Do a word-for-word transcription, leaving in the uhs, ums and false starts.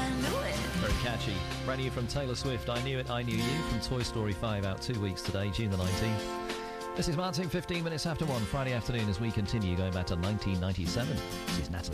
I knew it. Very catchy. Brand new from Taylor Swift, I Knew It, I Knew You, from Toy Story five, out two weeks today, June the nineteenth. This is Martin, fifteen minutes after one, Friday afternoon, as we continue going back to nineteen ninety-seven. This is Natalie.